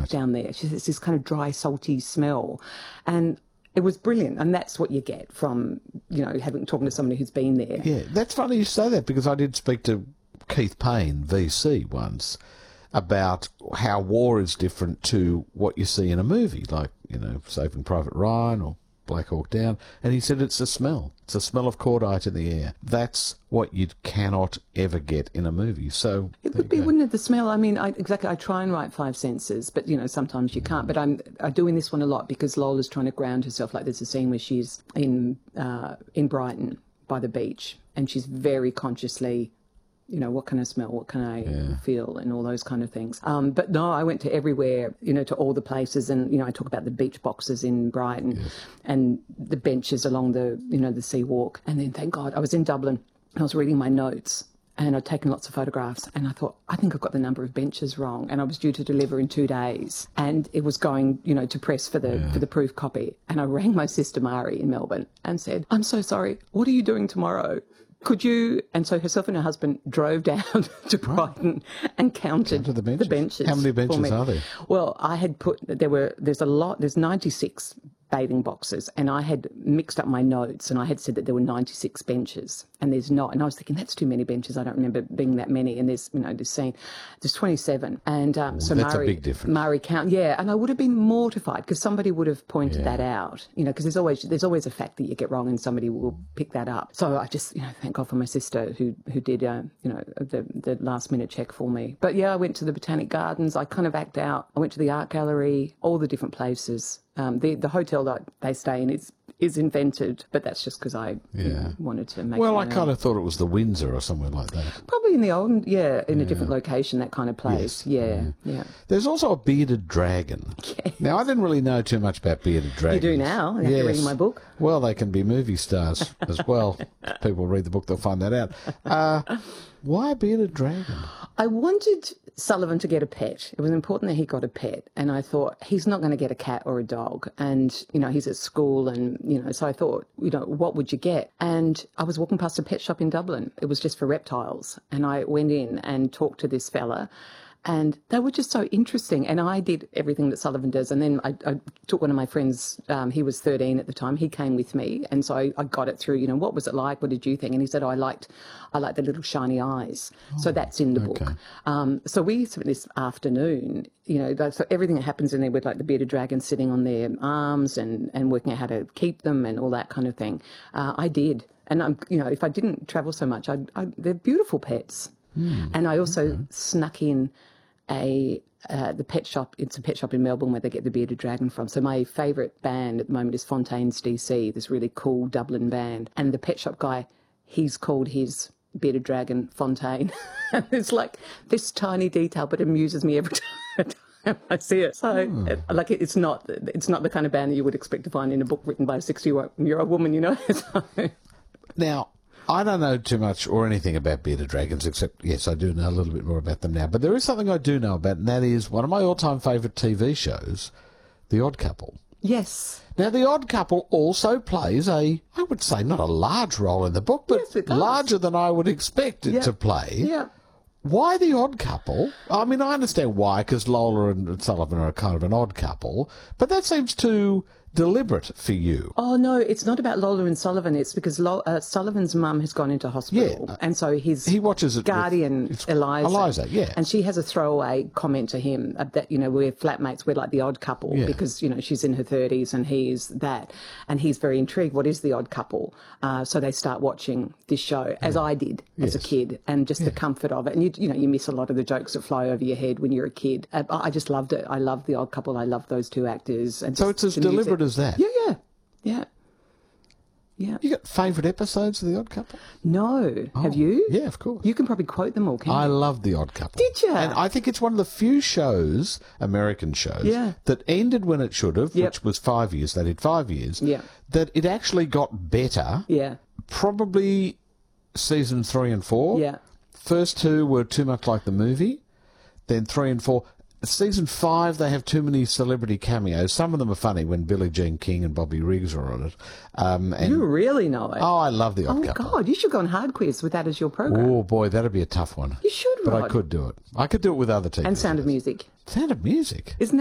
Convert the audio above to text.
down there. She said it's this kind of dry, salty smell. And it was brilliant. And that's what you get from, talking to somebody who's been there. Yeah, that's funny you say that, because I did speak to Keith Payne, VC, once, about how war is different to what you see in a movie, like, Saving Private Ryan or Black Hawk Down, and he said it's a smell. It's a smell of cordite in the air. That's what you cannot ever get in a movie. So it would be, wouldn't it, the smell? I mean, I try and write 5 senses, but, sometimes you can't. But I'm doing this one a lot because Lola's trying to ground herself. Like, there's a scene where she's in Brighton by the beach, and she's very consciously, what can I smell? What can I feel? And all those kind of things. But no, I went to everywhere, to all the places. And, I talk about the beach boxes in Brighton and the benches along the, the sea walk. And then, thank God, I was in Dublin. I was reading my notes and I'd taken lots of photographs. And I thought, I think I've got the number of benches wrong. And I was due to deliver in 2 days. And it was going, to press for the proof copy. And I rang my sister Mari in Melbourne and said, I'm so sorry. What are you doing tomorrow? Could you? And so herself and her husband drove down to Brighton and counted the benches. How many benches are there? Well, I had there's 96 bathing boxes, and I had mixed up my notes, and I had said that there were 96 benches, and there's not. And I was thinking, that's too many benches. I don't remember being that many. And there's, this scene, there's 27. And so that's a big difference. Mari count, and I would have been mortified because somebody would have pointed that out, because there's always a fact that you get wrong and somebody will pick that up. So I just, thank God for my sister who did, the last minute check for me. But I went to the Botanic Gardens. I kind of act out. I went to the art gallery, all the different places. The hotel that they stay in is invented, but that's just because I wanted to make. Well, I kind of thought it was the Windsor or somewhere like that. Probably in the old, in a different location, that kind of place. Yes. Yeah. There's also a bearded dragon. Yes. Now, I didn't really know too much about bearded dragons. You do now, after reading my book. Well, they can be movie stars as well. People read the book, they'll find that out. Why a bearded dragon? I wanted Sullivan to get a pet. It was important that he got a pet. And I thought, he's not going to get a cat or a dog. And, he's at school and, so I thought, what would you get? And I was walking past a pet shop in Dublin. It was just for reptiles. And I went in and talked to this fella. And they were just so interesting. And I did everything that Sullivan does. And then I took one of my friends, he was 13 at the time. He came with me. And so I got it through, what was it like? What did you think? And he said, I liked the little shiny eyes. So that's in the book. So we spent this afternoon, so everything that happens in there with like the bearded dragon sitting on their arms and working out how to keep them and all that kind of thing. I did. And, if I didn't travel so much, they're beautiful pets. And I also snuck in the pet shop. It's a pet shop in Melbourne where they get the bearded dragon from. So my favourite band at the moment is Fontaines DC, this really cool Dublin band. And the pet shop guy, he's called his bearded dragon Fontaine. And it's like this tiny detail, but it amuses me every time I see it. So it's not the kind of band that you would expect to find in a book written by a 60-year-old woman, So. Now, I don't know too much or anything about bearded dragons, except, yes, I do know a little bit more about them now. But there is something I do know about, and that is one of my all-time favourite TV shows, The Odd Couple. Yes. Now, The Odd Couple also plays I would say, not a large role in the book, but larger than I would expect it to play. Yeah. Why The Odd Couple? I mean, I understand why, because Lola and Sullivan are kind of an odd couple, but that seems too deliberate for you. Oh, no, it's not about Lola and Sullivan. It's because Sullivan's mum has gone into hospital. And so he watches it guardian, Eliza. And she has a throwaway comment to him that, we're flatmates, we're like the odd couple because, she's in her 30s and he's that. And he's very intrigued. What is the odd couple? So they start watching this show, as I did as a kid, and just the comfort of it. And, you miss a lot of the jokes that fly over your head when you're a kid. I just loved it. I loved the odd couple. I loved those two actors. And so it's as deliberate as that? Yeah. You got favourite episodes of The Odd Couple? No. Have you? Yeah, of course. You can probably quote them all, can't you? I love The Odd Couple. Did you? And I think it's one of the few shows, American shows, that ended when it should have, which was 5 years. They did 5 years. That it actually got better. Probably season 3 and 4. First 2 were too much like the movie. Then 3 and 4... Season 5, they have too many celebrity cameos. Some of them are funny when Billie Jean King and Bobby Riggs are on it. And you really know it. Oh, I love The Odd Couple. Oh, God, you should go on Hard Quiz with that as your program. Oh, boy, that'd be a tough one. You should, Rod. But I could do it. I could do it with other TV And Sound of Music. Sound of Music? Isn't